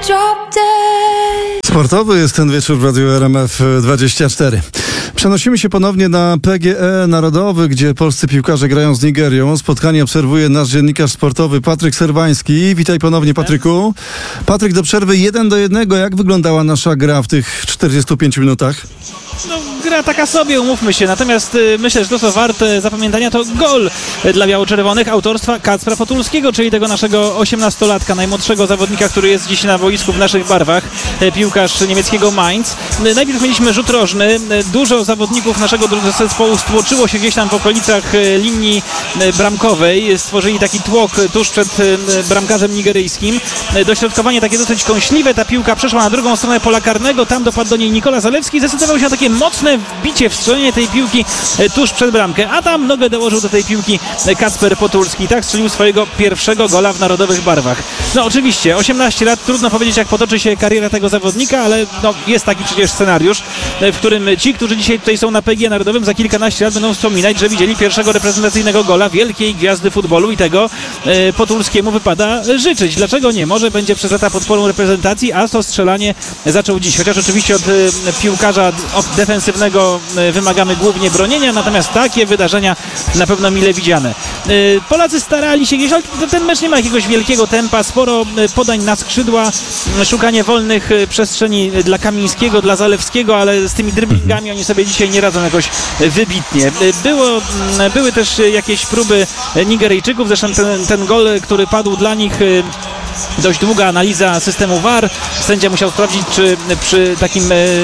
Sportowy jest ten wieczór w Radiu RMF24. Przenosimy się ponownie na PGE Narodowy, gdzie polscy piłkarze grają z Nigerią. Spotkanie obserwuje nasz dziennikarz sportowy Patryk Serwański. Witaj ponownie, Patryku. Patryk, do przerwy 1-1. Jak wyglądała nasza gra w tych 45 minutach? No, gra taka sobie, umówmy się. Natomiast myślę, że to, co warte zapamiętania, to gol dla biało-czerwonych autorstwa Kacpra Potulskiego, czyli tego naszego 18-latka, najmłodszego zawodnika, który jest dziś na boisku w naszych barwach, piłkarz niemieckiego Mainz. Najpierw mieliśmy rzut rożny. Dużo zawodników naszego zespołu stłoczyło się gdzieś tam w okolicach linii bramkowej. Stworzyli taki tłok tuż przed bramkarzem nigeryjskim. Dośrodkowanie takie dosyć kąśliwe. Ta piłka przeszła na drugą stronę pola karnego. Tam dopadł do niej Nikola Zalewski. Zdecydował się na takie mocne wbicie, wstrzelenie tej piłki tuż przed bramkę. A tam nogę dołożył do tej piłki Kacper Potulski. Tak strzelił swojego pierwszego gola w narodowych barwach. No oczywiście, 18 lat, trudno powiedzieć, jak potoczy się kariera tego zawodnika, ale no, jest taki przecież scenariusz, w którym ci, którzy dzisiaj tutaj są na PGE Narodowym, za kilkanaście lat będą wspominać, że widzieli pierwszego reprezentacyjnego gola wielkiej gwiazdy futbolu i tego Potulskiemu wypada życzyć. Dlaczego nie? Może będzie przez lata podporą reprezentacji, a to strzelanie zaczął dziś. Chociaż oczywiście od piłkarza defensywnego wymagamy głównie bronienia, natomiast takie wydarzenia na pewno mile widziane. Polacy starali się gdzieś, ale ten mecz nie ma jakiegoś wielkiego tempa, sporo podań na skrzydła, szukanie wolnych przestrzeni dla Kamińskiego, dla Zalewskiego, ale z tymi dribblingami oni sobie dzisiaj nie radzą jakoś wybitnie. Były też jakieś próby Nigeryjczyków, zresztą ten gol, który padł dla nich, dość długa analiza systemu VAR. Sędzia musiał sprawdzić, czy przy takim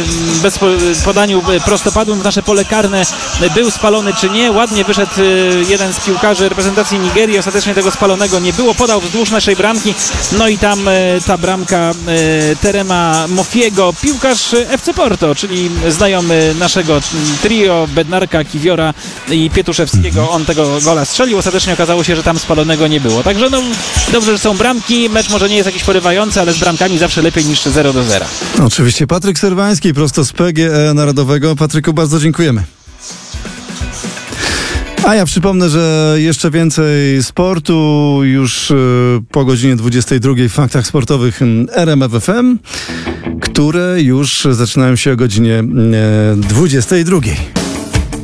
podaniu prostopadłym w nasze pole karne był spalony, czy nie. Ładnie wyszedł jeden z piłkarzy reprezentacji Nigerii. Ostatecznie tego spalonego nie było. Podał wzdłuż naszej bramki. No i tam ta bramka Terema Mofiego, piłkarz FC Porto, czyli znajomy naszego trio Bednarka, Kiwiora i Pietuszewskiego. On tego gola strzelił. Ostatecznie okazało się, że tam spalonego nie było. Także no, dobrze, że są bramki. Mecz może nie jest jakiś porywający, ale z bramkami zawsze lepiej niż 0-0. Oczywiście Patryk Serwański, prosto z PGE Narodowego. Patryku, bardzo dziękujemy. A ja przypomnę, że jeszcze więcej sportu już po godzinie 22 w Faktach Sportowych RMF FM, które już zaczynają się o godzinie 22.